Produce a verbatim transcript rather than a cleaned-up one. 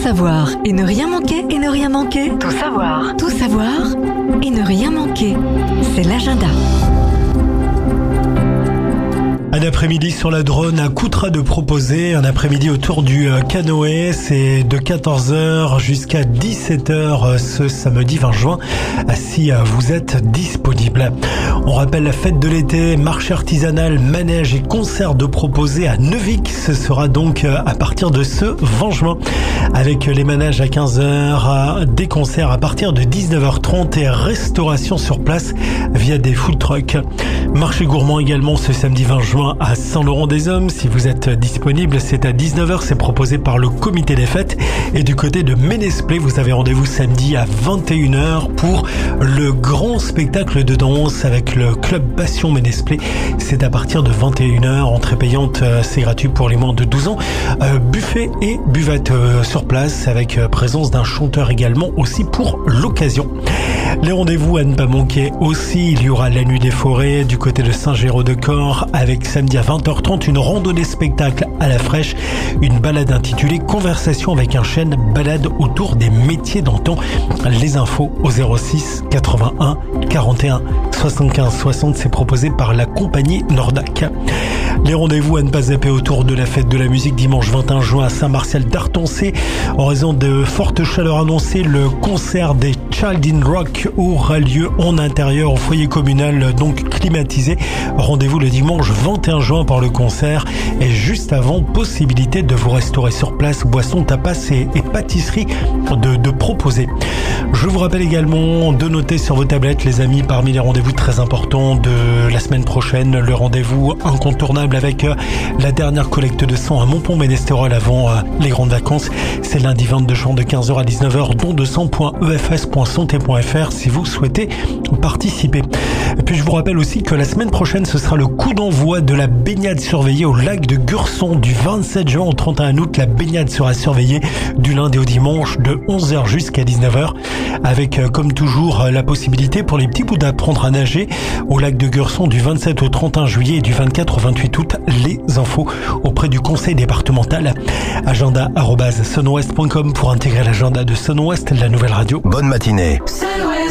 savoir et ne rien manquer et ne rien manquer. Tout savoir. Tout savoir et ne rien manquer. C'est l'agenda. Un après-midi sur la drone à Coutras de proposer, un après-midi autour du canoë, c'est de quatorze heures jusqu'à dix-sept heures ce samedi vingt juin, si vous êtes disponible. On rappelle la fête de l'été, marché artisanal, manège et concert de proposer à Neuvic, ce sera donc à partir de ce vingt juin, avec les manèges à quinze heures, des concerts à partir de dix-neuf heures trente et restauration sur place via des food trucks. Marché gourmand également ce samedi vingt juin à Saint-Laurent-des-Hommes. Si vous êtes disponible, c'est à dix-neuf heures, c'est proposé par le comité des fêtes. Et du côté de Ménesplé, vous avez rendez-vous samedi à vingt et une heures pour le grand spectacle de danse avec le club Passion Ménesplé. C'est à partir de vingt et une heures, entrée payante, c'est gratuit pour les moins de douze ans. Euh, buffet et buvette euh, sur place avec euh, présence d'un chanteur également aussi pour l'occasion. Les rendez-vous à ne pas manquer aussi, il y aura la nuit des forêts du côté de Saint-Géraud-de-Corps avec samedi à vingt heures trente une randonnée spectacle à la fraîche, une balade intitulée Conversation avec un chêne, balade autour des métiers d'antan. Les infos au zéro six quatre-vingt-un quarante et un soixante-quinze soixante, c'est proposé par la compagnie Nordac. Les rendez-vous à ne pas zapper autour de la fête de la musique dimanche vingt et un juin à Saint-Martial-d'Artancé. En raison de fortes chaleurs annoncées, le concert des Child in Rock aura lieu en intérieur au foyer communal, donc climatisé. Rendez-vous le dimanche vingt et un juin pour le concert et juste avant, possibilité de vous restaurer sur place, boissons, tapas et, et pâtisseries de, de proposer. Je vous rappelle également de noter sur vos tablettes, les amis, parmi les rendez-vous très importants de la semaine prochaine, le rendez-vous incontournable avec la dernière collecte de sang à Montpont-Ménestérol avant les grandes vacances. C'est lundi vingt-deux juin de quinze heures à dix-neuf heures, don de sang point e f s point santé point f r si vous souhaitez participer. Et puis je vous rappelle aussi que la semaine prochaine, ce sera le coup d'envoi de la baignade surveillée au lac de Gurson du vingt-sept juin au trente et un août. La baignade sera surveillée du lundi au dimanche de onze heures jusqu'à dix-neuf heures avec comme toujours la possibilité pour les petits bouts d'apprendre à nager au lac de Gurson du vingt-sept au trente et un juillet et du vingt-quatre au vingt-huit août. Les infos auprès du conseil départemental. Agenda arobase sunwest point com pour intégrer l'agenda de Sunwest, la nouvelle radio. Bonne matinée.